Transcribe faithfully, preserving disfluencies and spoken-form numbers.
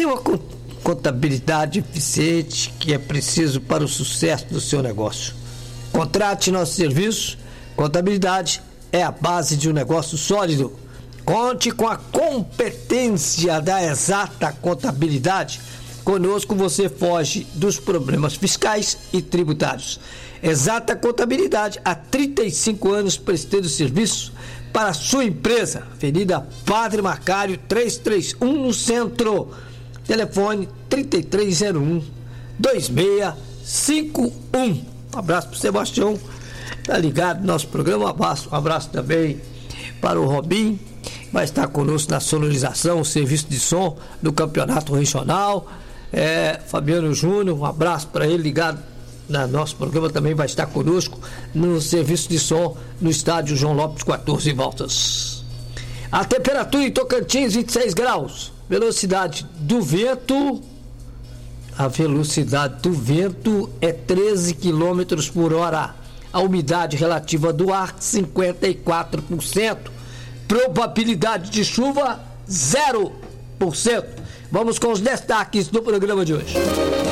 uma contabilidade eficiente que é preciso para o sucesso do seu negócio. Contrate nosso serviço. Contabilidade é a base de um negócio sólido. Conte com a competência da Exata Contabilidade. Conosco você foge dos problemas fiscais e tributários. Exata Contabilidade, há trinta e cinco anos prestando serviço para a sua empresa. Avenida Padre Macário, trezentos e trinta e um, no centro. Telefone trinta e três zero um, dois seis cinco um. Um abraço para o Sebastião, tá ligado no nosso programa. Um abraço, um abraço também para o Robin, vai estar conosco na sonorização, o serviço de som do campeonato regional. É, Fabiano Júnior, um abraço para ele, ligado no nosso programa, também vai estar conosco no serviço de som no estádio João Lopes, quatorze voltas. A temperatura em Tocantins, vinte e seis graus. Velocidade do vento, a velocidade do vento é treze quilômetros por hora. A umidade relativa do ar, cinquenta e quatro por cento. Probabilidade de chuva, zero por cento. Vamos com os destaques do programa de hoje.